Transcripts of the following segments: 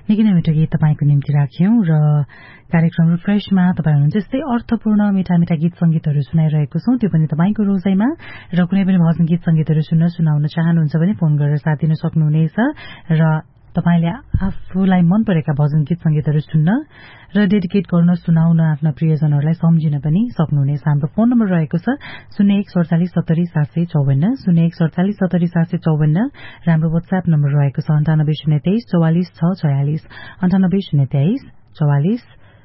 निकै नै मिठो गीत तपाईको निम्ति राख्यौं र कार्यक्रम रिफ्रेशमा तपाईं हुनुहुन्छ यस्तै अर्थपूर्ण मिठा मिठा गीत संगीतहरू सुनाइरहेको छौं, त्यो पनि तपाईको रोजाइमा। र कुनै पनि भजन गीत संगीतहरू सुनाउन चाहनुहुन्छ भने फोन गरेर साथ दिन सक्नुहुनेछ र तपाईले आफूलाई मन परेका भजन गीत संगीतहरू सुन्न र डेडिकेट गर्न, सुनाउन आफ्ना प्रियजनहरूलाई सम्झिन पनि सक्नुहुनेछ। हाम्रो फोन नम्बर रहेको छ 0147707754, 0147707754 र हाम्रो WhatsApp नम्बर रहेको छ 9803244646, 9803244646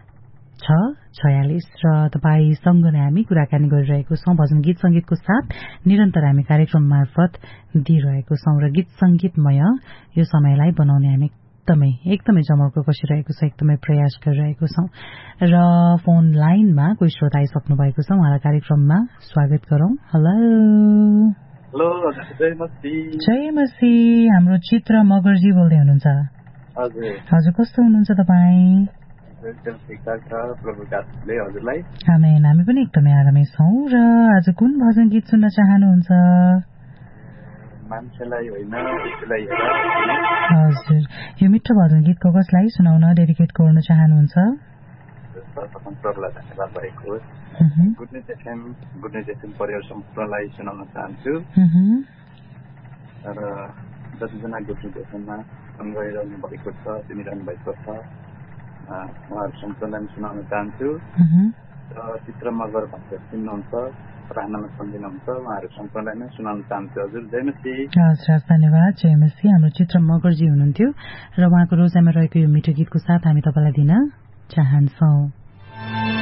र तपाईसँग नै हामी कुराकानी गरिरहेको छौं भजन गीत संगीतको साथ निरन्तर हामी कार्यक्रम मार्फत दिइरहेको छौं र गीत संगीतमय यो समयलाई बनाउने हामी एकदमै जमर्को कसिरहेको छ, एकदमै प्रयास गरिरहेको छौं। र फोन लाइनमा कोही श्रोता आइसक्नु भएको छ, उहाँलाई कार्यक्रममा स्वागत गरौं। हेलो जय मसी, हाम्रो चित्र मगरजी बोल्दै हुनुहुन्छ। हजुर कस्तो हुनुहुन्छ तपाईँ? आमेन, हामी पनि एकदमै आरामै छौं। र आज कुन भजन गीत सुन्न चाहनुहुन्छ? हजुर, यो मिठो भजन गीत कसलाई सुनाउन डेडिकेट गर्न चाहनुहुन्छ? धन्यवाद भएको गुडनेस एफएम परिवार सम्पूर्णलाई सुनाउन चाहन्छु र जतिजना गुडनेस एफएममा काम गरिरहनु भएको छ, सुनिरहनु भएको छ, उहाँहरू सम्पूर्णलाई सुनाउन चाहन्छु। र चित्र मगर भनेर सुन्नुहुन्छ, प्रार्थनामा सम्झिनुहुन्छ, उहाँहरू सम्पूर्णलाई नै सुनाउन चाहन्छु। हजुर जय मसी। हजुर धन्यवाद, जय मसी। हाम्रो चित्र मगरजी हुनुहुन्थ्यो र उहाँको रोजाइमा रहेको यो मिठो गीतको साथ हामी तपाईलाई दिन चाहन्छौं।